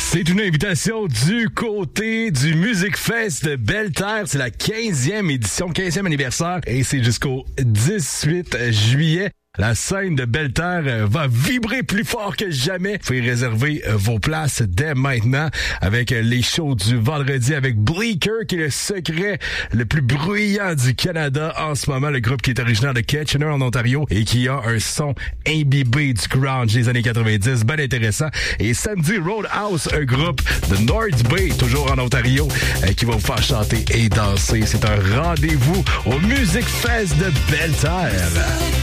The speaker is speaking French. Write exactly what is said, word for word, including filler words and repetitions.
C'est une invitation du côté du Music Fest de Belle-Terre. C'est la quinzième édition, quinzième anniversaire et c'est jusqu'au dix-huit juillet. La scène de Belle-Terre va vibrer plus fort que jamais. Vous pouvez réserver vos places dès maintenant avec les shows du vendredi avec Bleecker, qui est le secret le plus bruyant du Canada en ce moment. Le groupe qui est originaire de Kitchener en Ontario et qui a un son imbibé du grunge des années quatre-vingt-dix. Ben intéressant. Et samedi, Roadhouse, un groupe de North Bay, toujours en Ontario, qui va vous faire chanter et danser. C'est un rendez-vous au Music Fest de Belle-Terre.